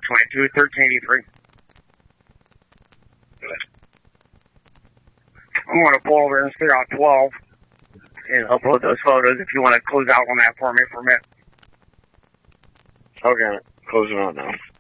22, 1383. I'm going to pull over and stay out 12 and upload those photos if you want to close out on that for me for a minute. Okay, closing out now.